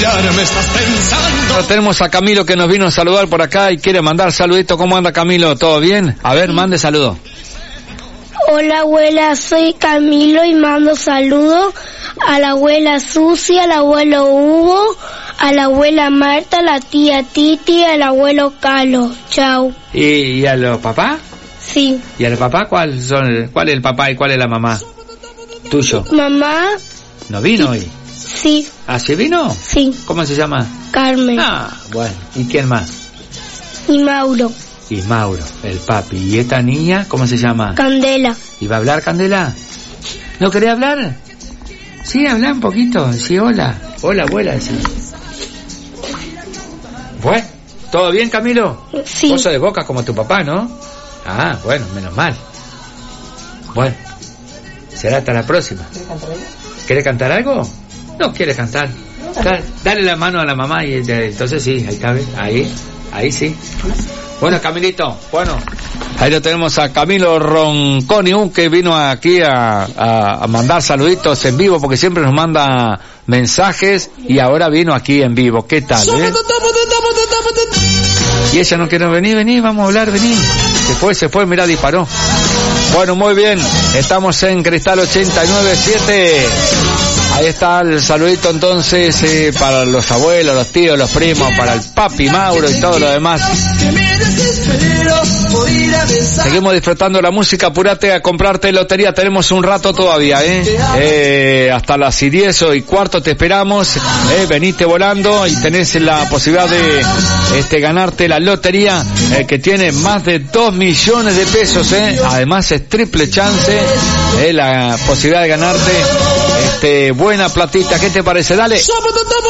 Me estás pensando. Ahora tenemos a Camilo que nos vino a saludar por acá y quiere mandar saludito. ¿Cómo anda, Camilo? ¿Todo bien? A ver, mande saludo. Hola, abuela, soy Camilo y mando saludos a la abuela Susi, al abuelo Hugo, a la abuela Marta, a la tía Titi, al abuelo Carlos. Chao. ¿Y a los papás? Sí. ¿Y a los papás cuál es el papá y cuál es la mamá? Tuyo. Mamá. ¿No vino hoy? Sí. ¿Ah, sí vino? Sí. ¿Cómo se llama? Carmen. Ah, bueno. ¿Y quién más? Y Mauro. Y Mauro, el papi. ¿Y esta niña cómo se llama? Candela. ¿Y va a hablar, Candela? ¿No querés hablar? Sí, habla un poquito. Sí, hola. Hola, abuela. Sí. Bueno, ¿todo bien, Camilo? Sí. Vos sos de Boca como tu papá, ¿no? Ah, bueno, menos mal. Bueno, será hasta la próxima. ¿Querés cantar algo? No quiere cantar. Dale la mano a la mamá y entonces sí, ahí está, ahí sí. Bueno, Camilito, bueno, ahí lo tenemos a Camilo Ronconi, que vino aquí a mandar saluditos en vivo, porque siempre nos manda mensajes y ahora vino aquí en vivo. ¿Qué tal, Y ella no quiere venir, vamos a hablar, vení. Se fue, mirá, disparó. Bueno, muy bien, estamos en Cristal 89.7. Ahí está el saludito entonces para los abuelos, los tíos, los primos, para el papi Mauro y todo lo demás. Seguimos disfrutando la música, apurate a comprarte lotería, tenemos un rato todavía, hasta las 10:15 te esperamos, venite volando y tenés la posibilidad de ganarte la lotería, que tiene más de 2 millones de pesos, además es triple chance, la posibilidad de ganarte buena platita. ¿Qué te parece? Dale.